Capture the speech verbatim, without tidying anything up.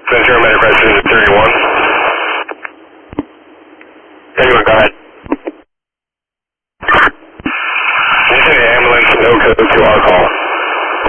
Ventura Medic Resident thirty-one. thirty-one, go ahead. Can you send the ambulance no code to our call?